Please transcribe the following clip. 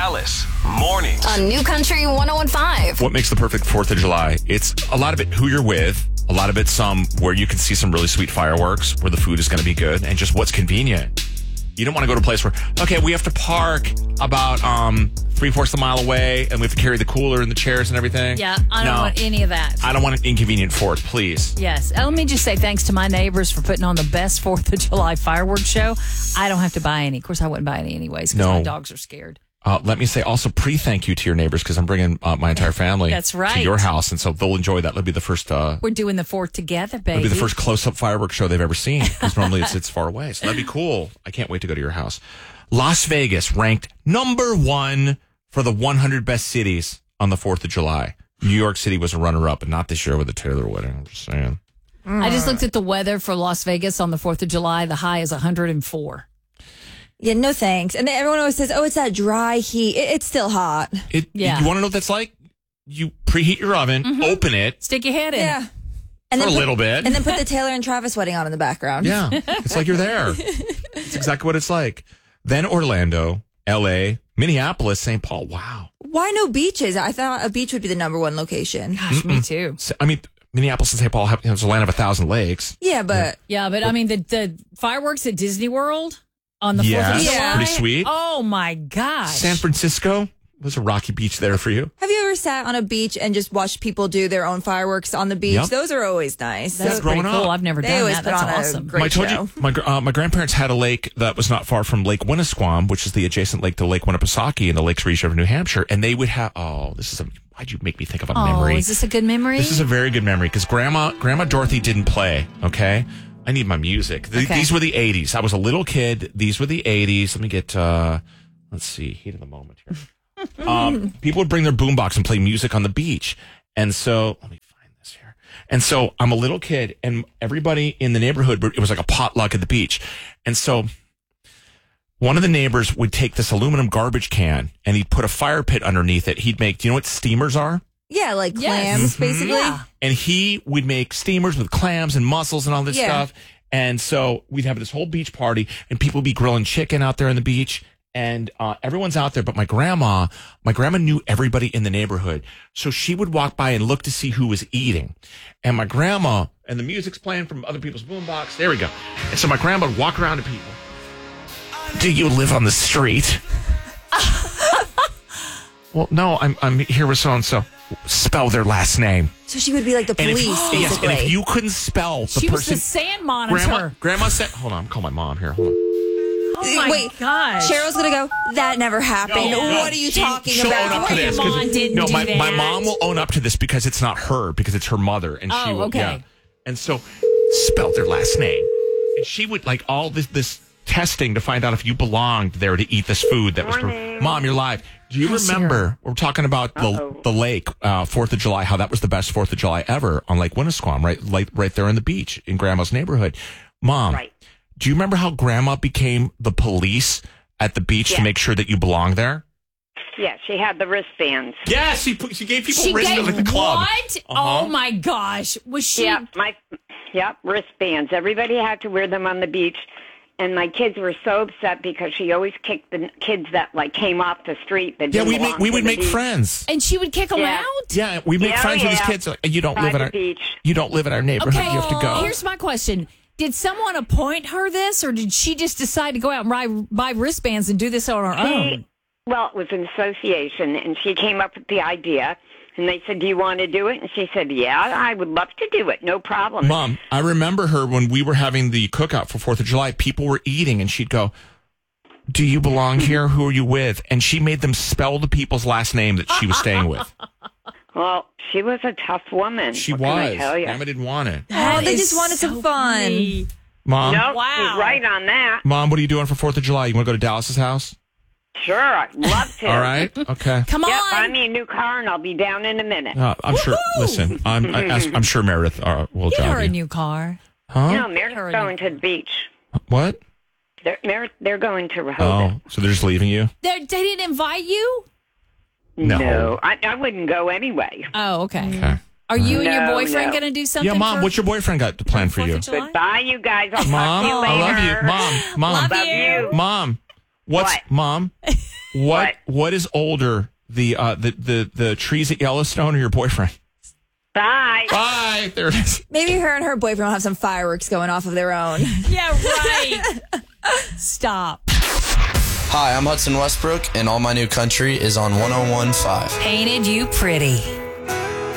Alice, mornings. On New Country 101.5. What makes the perfect 4th of July? It's a lot of it who you're with, a lot of it where you can see some really sweet fireworks, where the food is going to be good, and just what's convenient. You don't want to go to a place where, okay, we have to park about 3/4 a mile away, and we have to carry the cooler and the chairs and everything. Yeah, I don't want any of that. I don't want an inconvenient 4th, please. Yes. Let me just say thanks to my neighbors for putting on the best 4th of July fireworks show. I don't have to buy any. Of course, I wouldn't buy any anyways because my dogs are scared. Let me say also pre-thank you to your neighbors because I'm bringing my entire family That's right. to your house, and so they'll enjoy that. It'll be the first... We're doing the 4th together, baby. It'll be the first close-up fireworks show they've ever seen because normally it's far away. So that'd be cool. I can't wait to go to your house. Las Vegas ranked number 1 for the 100 best cities on the 4th of July. New York City was a runner-up, but not this year with the Taylor wedding. I'm just saying. I just looked at the weather for Las Vegas on the 4th of July. The high is 104. Yeah, no thanks. And then everyone always says, it's that dry heat. It's still hot. You want to know what that's like? You preheat your oven, open it. Stick your head in. Yeah. And For then a little bit. And then put the Taylor and Travis wedding on in the background. Yeah. It's like you're there. It's exactly what it's like. Then Orlando, L.A., Minneapolis, St. Paul. Wow. Why no beaches? I thought a beach would be the number 1 location. Gosh, me too. I mean, Minneapolis and St. Paul it's a land of 1,000 lakes. Yeah, but... Yeah, but I mean, the fireworks at Disney World on the 4th of July. Pretty sweet. Oh, my gosh. San Francisco. There's a rocky beach there for you. Have you ever sat on a beach and just watched people do their own fireworks on the beach? Yep. Those are always nice. That's pretty cool. I've never done that. That's awesome. Great show. You, my grandparents had a lake that was not far from Lake Winnisquam, which is the adjacent lake to Lake Winnipesaukee in the Lakes region of New Hampshire. And they would have, why'd you make me think of a memory? Is this a good memory? This is a very good memory because Grandma Dorothy didn't play, okay? I need my music. These were the 80s. I was a little kid. These were the 80s. Let me get, let's see, heat of the moment here. People would bring their boombox and play music on the beach. And so, let me find this here. And so I'm a little kid and everybody in the neighborhood, it was like a potluck at the beach. And so one of the neighbors would take this aluminum garbage can and he'd put a fire pit underneath it. He'd make, do you know what steamers are? Yeah, like clams, basically. Yeah. And he would make steamers with clams and mussels and all this stuff. And so we'd have this whole beach party and people would be grilling chicken out there on the beach. And everyone's out there, but my grandma knew everybody in the neighborhood. So she would walk by and look to see who was eating. And my grandma, and the music's playing from other people's boombox. There we go. And so my grandma would walk around to people. Do you live on the street? Well, no, I'm here with so-and-so. Spell their last name. So she would be like the police, basically. Yes, and if you couldn't spell the she person... was the sand monitor. Grandma said... Hold on, I'm calling my mom here. Hold on. Oh my gosh. Cheryl's going to go, that never happened. No, what are you talking she'll about? Own up to this, my mom will own up to this because it's not her, because it's her mother. And she will, okay. Yeah. And so, spell their last name. And she would like all this testing to find out if you belonged there to eat this food that was from... Mom, you're live. Do you remember, we're talking about the lake, 4th of July, how that was the best 4th of July ever on Lake Winnisquam, right there on the beach in Grandma's neighborhood. Mom, do you remember how Grandma became the police at the beach to make sure that you belong there? Yeah, she had the wristbands. Yeah, she gave people wristbands like the club. What? Oh my gosh. Was she? Yeah, wristbands. Everybody had to wear them on the beach. And my kids were so upset because she always kicked the kids that came off the street. That we would make friends, and she would kick them out. Yeah, we make friends with these kids. You don't live at our beach. You don't live in our neighborhood. Okay, you have to go. Here's my question: did someone appoint her this, or did she just decide to go out and buy wristbands and do this on her own? Well, it was an association, and she came up with the idea. And they said, do you want to do it? And she said, yeah, I would love to do it. No problem. Mom, I remember her when we were having the cookout for 4th of July. People were eating, and she'd go, do you belong here? Who are you with? And she made them spell the people's last name that she was staying with. Well, she was a tough woman. She was. Grandma didn't want it. They just wanted some fun. Funny. Mom? No, she's right on that. Mom, what are you doing for 4th of July? You want to go to Dallas's house? Sure, I'd love to. All right, okay. Come on. Yep, buy me a new car and I'll be down in a minute. I'm sure. Listen, I'm sure Meredith will Get drive her you. a new car. Huh? No, Meredith's going to the beach. What? They're going to Rehoboth. Oh, so they're just leaving you? They didn't invite you? No, I wouldn't go anyway. Oh, okay. Okay. Are you and your boyfriend going to do something? Yeah, Mom, what's your boyfriend got planned for you? Goodbye, you guys. I'll Mom, talk to you later. I love you. Mom. Love you. Mom. What? Mom, What is older, the trees at Yellowstone or your boyfriend? Bye. Bye. There it is. Maybe her and her boyfriend will have some fireworks going off of their own. Yeah, right. Stop. Hi, I'm Hudson Westbrook, and All My New Country is on 101.5. Painted You Pretty.